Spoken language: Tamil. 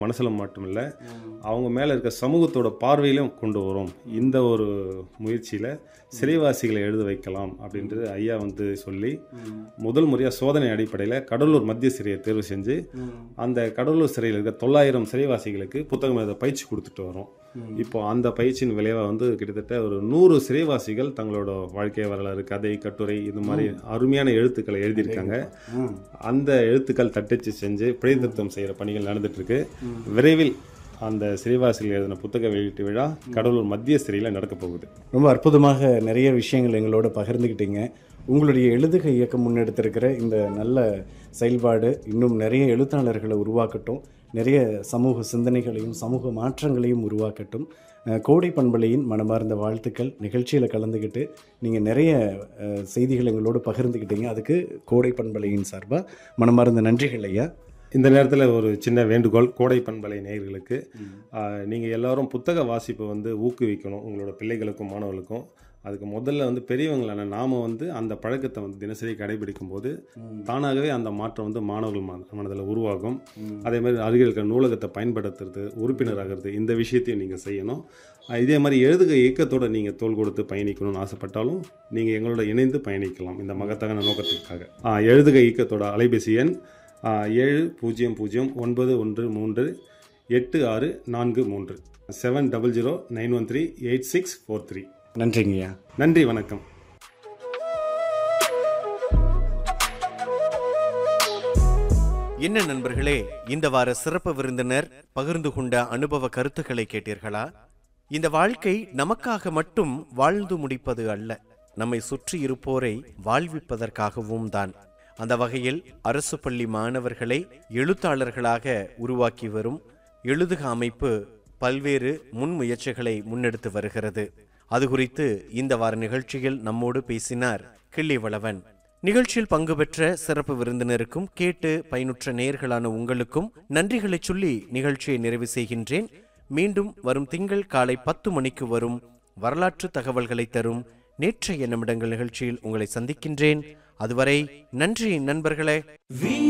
மனசில் மட்டுமில்ல, அவங்க மேலே இருக்க சமூகத்தோட பார்வையிலும் கொண்டு வரும். இந்த ஒரு முயற்சியில் சிறைவாசிகளை எழுத வைக்கலாம் அப்படின்றது ஐயா வந்து சொல்லி, முதல் முறையாக சோதனை அடிப்படையில் கடலூர் மத்திய சிறையை தேர்வு செஞ்சு, அந்த கடலூர் சிறையில் இருக்க 900 சிறைவாசிகளுக்கு புத்தகம் எழுத பயிற்சி கொடுத்துட்டு வரோம். இப்போ அந்த பயிற்சியின் விளைவாக வந்து கிட்டத்தட்ட ஒரு 100 சிறைவாசிகள் தங்களோட வாழ்க்கை வரலாறு, கதை, கட்டுரை இது மாதிரி அருமையான எழுத்துக்களை எழுதியிருக்காங்க. அந்த எழுத்துக்கள் தட்டச்சு செஞ்சு பிழைத்திருத்தம் செய்கிற பணிகள் நடந்துட்டுருக்கு. விரைவில் அந்த சிறைவாசிகள் எழுதின புத்தக வெளியீட்டு விழா கடலூர் மத்திய சிறையில் நடக்க போகுது. ரொம்ப அற்புதமாக நிறைய விஷயங்கள் எங்களோட பகிர்ந்துக்கிட்டீங்க. உங்களுடைய எழுதுகை இயக்கம் முன்னெடுத்திருக்கிற இந்த நல்ல செயல்பாடு இன்னும் நிறைய எழுத்தாளர்களை உருவாக்கட்டும், நிறைய சமூக சிந்தனைகளையும் சமூக மாற்றங்களையும் உருவாக்கட்டும். கோடை பண்பலையின் மனமார்ந்த வாழ்த்துக்கள். நிகழ்ச்சியில் கலந்துக்கிட்டு நீங்கள் நிறைய செய்திகள் எங்களோடு பகிர்ந்துக்கிட்டீங்க. அதுக்கு கோடை பண்பலையின் சார்பாக மனமார்ந்த நன்றிகள் ஐயா. இந்த நேரத்தில் ஒரு சின்ன வேண்டுகோள் கோடை பண்பலை நேயர்களுக்கு, நீங்கள் எல்லாரும் புத்தக வாசிப்பை வந்து ஊக்குவிக்கணும் உங்களோட பிள்ளைகளுக்கும் மாணவர்களுக்கும். அதுக்கு முதல்ல வந்து பெரியவங்களான நாம் வந்து அந்த பழக்கத்தை வந்து தினசரி கடைபிடிக்கும் போது தானாகவே அந்த மாற்றம் வந்து மாணவர்கள் மனதில் உருவாகும். அதே மாதிரி அருகில் இருக்கிற நூலகத்தை பயன்படுத்துறது, உறுப்பினராகிறது, இந்த விஷயத்தையும் நீங்கள் செய்யணும். இதே மாதிரி எழுதுகை இயக்கத்தோடு நீங்கள் தோள் கொடுத்து பயணிக்கணும்னு ஆசைப்பட்டாலும் நீங்கள் எங்களோட இணைந்து பயணிக்கலாம் இந்த மகத்தான நோக்கத்திற்காக. எழுதுகை இயக்கத்தோட அலைபேசி எண் 70038643 7009138643. நன்றிங்கய்யா. நன்றி, வணக்கம். என்ன நண்பர்களே, இந்த வார சிறப்பு விருந்தினர் பகிர்ந்து கொண்ட அனுபவ கருத்துக்களை கேட்டீர்களா? இந்த வாழ்க்கை நமக்காக மட்டும் வாழ்ந்து முடிப்பது அல்ல, நம்மை சுற்றி இருப்போரை வாழ்விப்பதற்காகவும் தான். அந்த வகையில் அரசு பள்ளி மாணவர்களை எழுத்தாளர்களாக உருவாக்கி வரும் எழுதுக அமைப்பு பல்வேறு முன்முயற்சிகளை முன்னெடுத்து வருகிறது. அது குறித்து இந்த வார நிகழ்ச்சியில் நம்மோடு பேசினார் கிள்ளிவளவன். நிகழ்ச்சியில் பங்கு பெற்ற சிறப்பு விருந்தினருக்கும் கேட்டு பயனுற்ற நேயர்களான உங்களுக்கும் நன்றிகளை சொல்லி நிகழ்ச்சியை நிறைவு செய்கின்றேன். மீண்டும் வரும் திங்கள் காலை 10 மணிக்கு வரும் வரலாற்று தகவல்களை தரும் நேற்றைய நிமிடங்கள் நிகழ்ச்சியில் உங்களை சந்திக்கின்றேன். அதுவரை நன்றி நண்பர்களே.